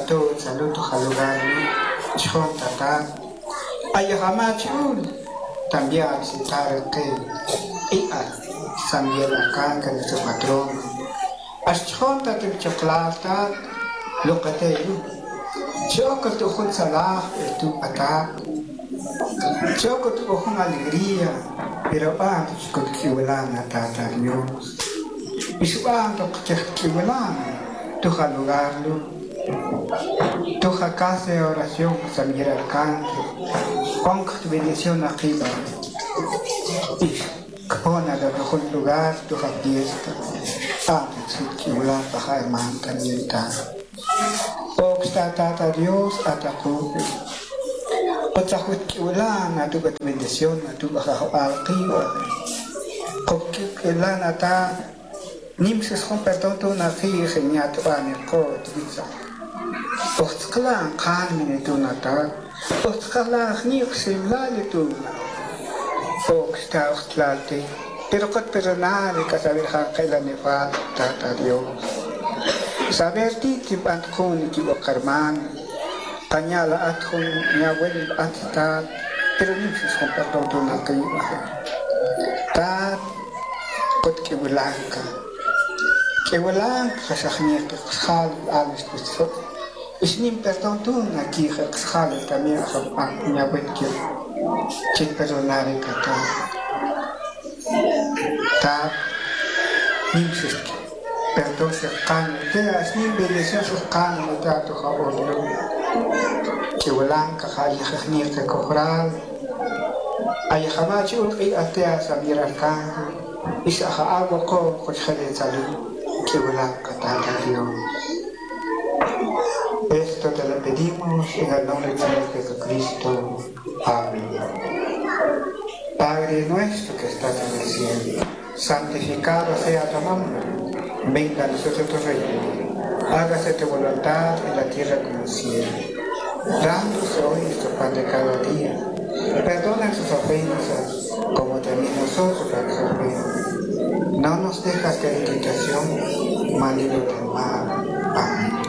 todo salud lugar chon tata ayahama chul también citar que y también acá que nuestro patrón chon tata chocolate lo que te digo yo que tu con salah tu ata yo que tu con alegría pero con que volana tata Dios y su que volana tu lugar tu casa de oración también alcance con tu bendición arriba y pone de mejor lugar tu fiesta antes que volana baja el man también está Tata Dios ataku Otakut kiulan atu bendición atu alqiwa Kokkiulan ata nimses con perdón tu na fi geniat ane ko tisa Ostklan kan minitu nata Ostklan khniq simlali tu Oksta ostlate pero kot perdonare ka saber hakela ne fa Tata Dios Saber ti tiban kun ki karman kanyala at kun nyawel at ta pero nimsis kon perdon to na kayo ta kot ki blanca sa khniya ki khal alis tusot isnim perdon to na ki khal también sa nyawel ki perdonare ka ta nimsis perdón cercano, que así bendición cercano, no trato jabolero, que blanca, hay jajnir que cobrar, hay jamás y atea sabir arcángel, y se ha agua con jale salud, que blanca, tata Dios. Esto te lo pedimos en el nombre de Jesucristo. Amén. Padre nuestro que estás en el cielo, santificado sea tu nombre. Venga a nosotros tu reino, hágase tu voluntad en la tierra como en el cielo. Danos hoy nuestro pan de cada día, perdona nuestras ofensas, como también nosotros las ofendemos. No nos dejas caer en tentación, mas líbranos del mal. Amén.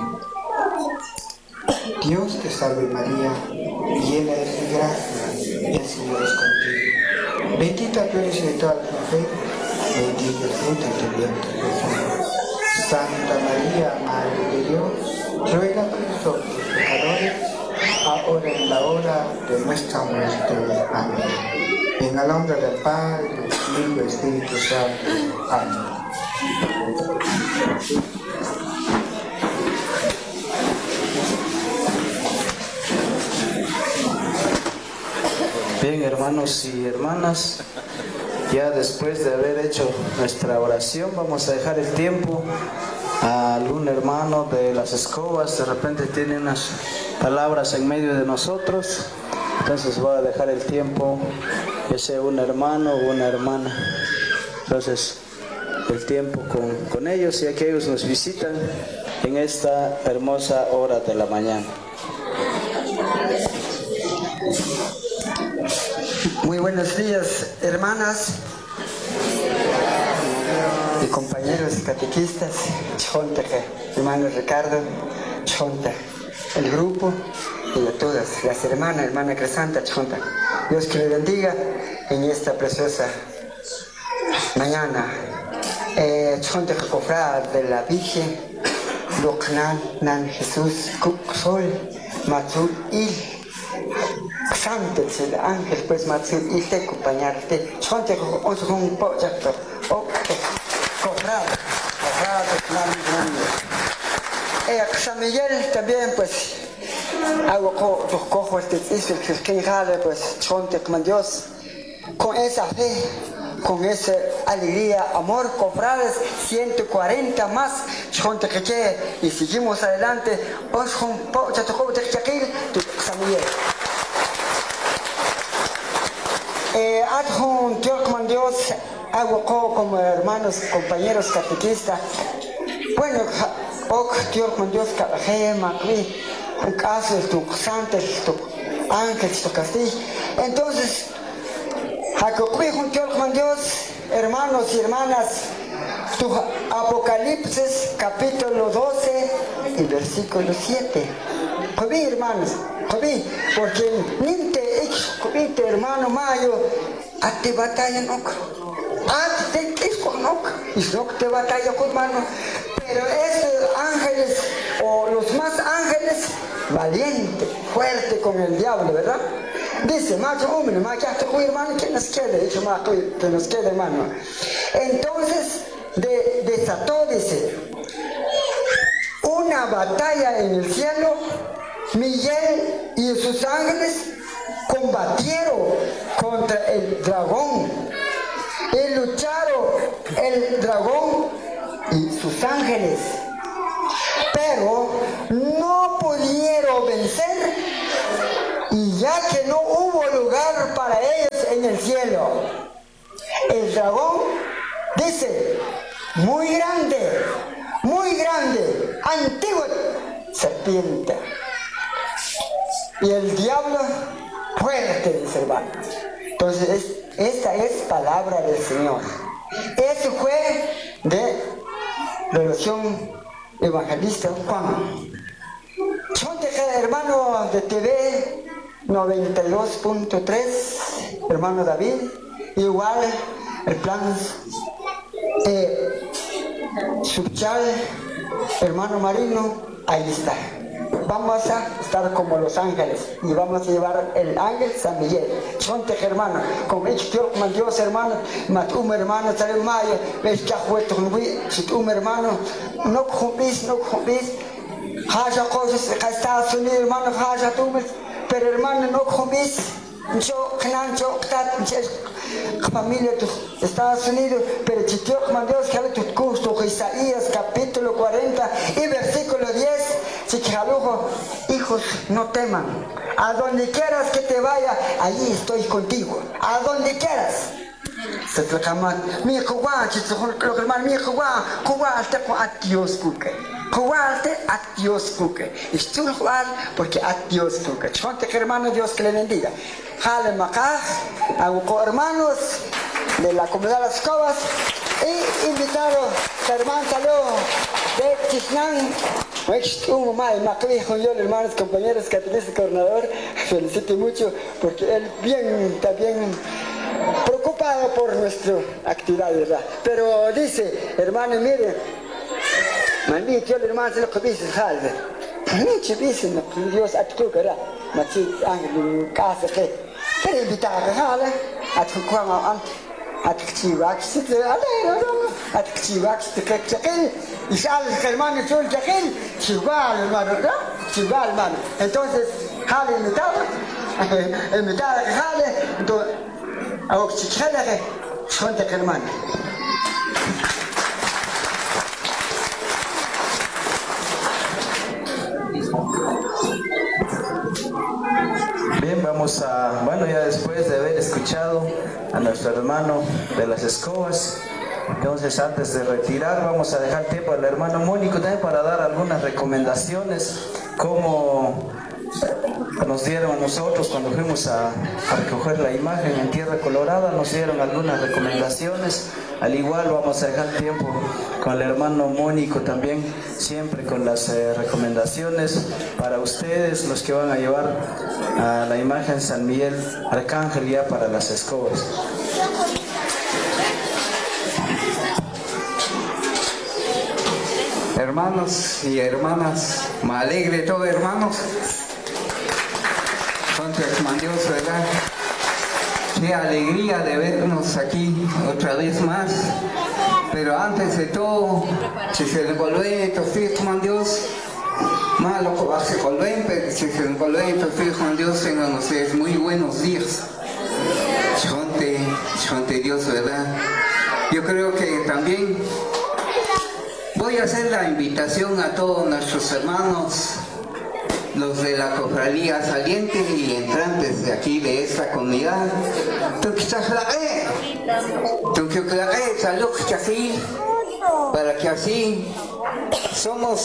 Dios te salve María, llena eres de gracia, el Señor es contigo. Bendita tú eres entre todas las mujeres, bendito el fruto de tu vientre Jesús. Santa María, Madre de Dios, ruega por nosotros pecadores, ahora y en la hora de nuestra muerte. Amén. En el nombre del Padre, del Hijo y del Espíritu Santo. Amén. Bien, hermanos y hermanas, ya después de haber hecho nuestra oración, vamos a dejar el tiempo a algún hermano de las escobas. De repente tiene unas palabras en medio de nosotros, entonces voy a dejar el tiempo, ya sea un hermano o una hermana. Entonces, el tiempo con ellos, ya que ellos nos visitan en esta hermosa hora de la mañana. Muy buenos días, hermanas y compañeros catequistas, Chonta, hermano Ricardo, Chonta, el grupo y a todas las hermanas, hermana Cresanta, Chonta. Dios que le bendiga en esta preciosa mañana. Chonta cofrada de la Virgen, Loknan, Nan Jesús, Sol, Matzul, Il. Santo el ángel pues Matsul y te acompañarte chonte con un proyecto comprado San Miguel también pues hago cojo este que jale pues chonte con Dios con esa fe con esa alegría amor comprades 140 más chonte que y seguimos adelante os con proyecto como te San Miguel adjun Dios Dios hago como hermanos compañeros catequistas bueno Dios Dios un caso tu santos tu ángeles tu castillo entonces Dios hermanos y hermanas tu Apocalipsis capítulo 12 y versículo 7. Jodí, hermanos, jodí, porque ninte jodite, hermano Mayo, a te batalla no, a te quisco no, y no te batalla con hermano, pero estos ángeles, o los más ángeles, valiente, fuerte con el diablo, ¿verdad? Dice, macho hombre, macho hermano, que nos quede, dicho macho, que nos quede, hermano. Entonces, desató, dice, una batalla en el cielo. Miguel y sus ángeles combatieron contra el dragón y lucharon el dragón y sus ángeles, pero no pudieron vencer, y ya que no hubo lugar para ellos en el cielo. El dragón, dice, muy grande, antigua serpiente, y el diablo fuerte, dice hermano. Entonces esta es palabra del Señor. Eso fue de Revelación Evangelista Juan. Hermano de TV 92.3, hermano David, igual el plan subchal, hermano Marino, ahí está. Vamos a estar como los ángeles y vamos a llevar el ángel San Miguel. Chonte hermano, con hecho Dios hermano, matum hermano, tal mayo, ves que ajueto con hermano, no cumplis, haja cosas que Estados Unidos hermano, haja tumes, pero hermano no cumplis. Yo, familia de Estados Unidos, pero si Dios mandó que tu gusto, Isaías capítulo 40 y versículo 10, si que hijos no teman, a donde quieras que te vaya, allí estoy contigo, a donde quieras. Se te llama mi Cuba, si se lo que mi Cuba, te a Dios cuque. Jugaste a Dios cuque. Y tú jugar porque a Dios cuque. Chonte hermano, Dios que le bendiga. Jale macaj, a hermanos de la comunidad de las Cobas y invitaron a hermano de Chisnán. Hermanos, compañeros, catequistas, coordinador, felicito mucho porque él está bien preocupado por nuestra actividad, ¿verdad? Pero dice, hermano, mire, mami, yo hermano se lo que dice, jalde. Mucho dice, Dios a tu cara, machi, ángel, casa que, pero invitar a jale, a tu cuama, a tu chivax, a tu chivax, te que chaquel, y sale hermano, yo el chaquel, chival, hermano, ¿no? Chival, hermano. Entonces, jale invitado a jale, entonces, a oxichelare, chonte hermano. Bien, vamos a, ya después de haber escuchado a nuestro hermano de las escobas, entonces antes de retirar vamos a dejar tiempo al hermano Mónico también para dar algunas recomendaciones, como nos dieron a nosotros cuando fuimos a recoger la imagen en Tierra Colorada, nos dieron algunas recomendaciones. Al igual vamos a dejar tiempo con el hermano Mónico también, siempre con las recomendaciones para ustedes, los que van a llevar a la imagen San Miguel Arcángel ya para las escobas. Hermanos y hermanas, me alegre todo, hermanos. Santo Dios, ¿verdad? Qué alegría de vernos aquí otra vez más. Pero antes de todo, si se le vuelve entonces, Dios, malo que va a ser volver, pero si se le vuelve entonces, Dios, tengan ustedes muy buenos días. Chonte Dios, ¿verdad? Yo creo que también voy a hacer la invitación a todos nuestros hermanos, los de la cofradía salientes y entrantes de aquí, de esta comunidad. Para que así somos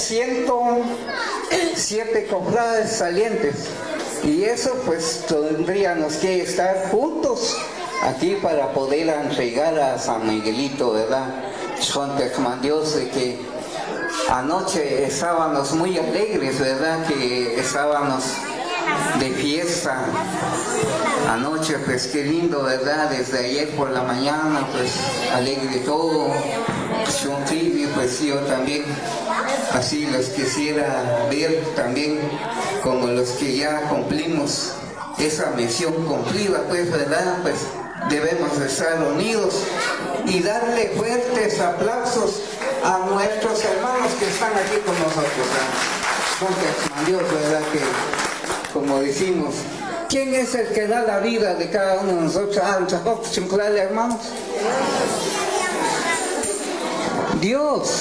107 cofrades salientes. Y eso pues tendríamos que estar juntos aquí para poder entregar a San Miguelito, ¿verdad? Dios de que Anoche estábamos muy alegres, ¿verdad? Que estábamos de fiesta. Anoche, pues qué lindo, ¿verdad? Desde ayer por la mañana, pues alegre todo. Pues yo también, así los quisiera ver también como los que ya cumplimos esa misión cumplida, pues, ¿verdad? Pues debemos estar unidos y darle fuertes aplausos a nuestros hermanos que están aquí con nosotros, ¿verdad? Dios, ¿verdad? Que, como decimos, ¿quién es el que da la vida de cada uno de nosotros? Hermanos. Dios,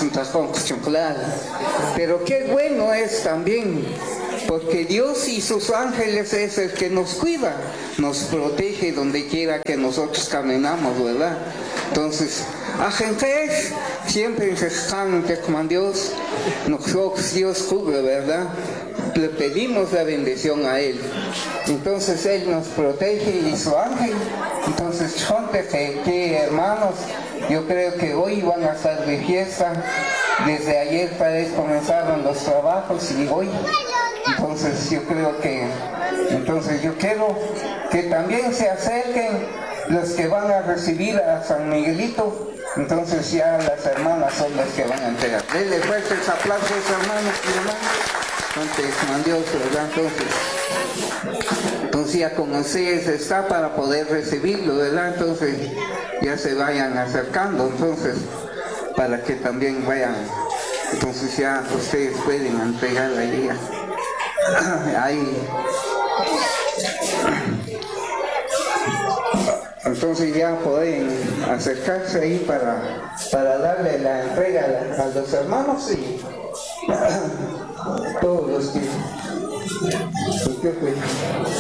pero qué bueno es también, porque Dios y sus ángeles es el que nos cuida, nos protege donde quiera que nosotros caminamos, ¿verdad? Entonces, a gente siempre se están con Dios, nosotros Dios cubre, ¿verdad? Le pedimos la bendición a Él. Entonces Él nos protege y su ángel. Entonces, que hermanos, yo creo que hoy van a estar de fiesta. Desde ayer parece comenzaron los trabajos y hoy. Entonces yo creo que, yo quiero que también se acerquen los que van a recibir a San Miguelito. Entonces ya las hermanas son las que van a entregar. Denle fuertes aplausos, hermanos y hermanas. Dios, ¿verdad? Entonces ya con ustedes está para poder recibirlo, ¿verdad? Entonces ya se vayan acercando, entonces para que también vayan, entonces ya ustedes pueden entregar ahí. Ahí. Entonces ya pueden acercarse ahí para darle la entrega a los hermanos y todos los que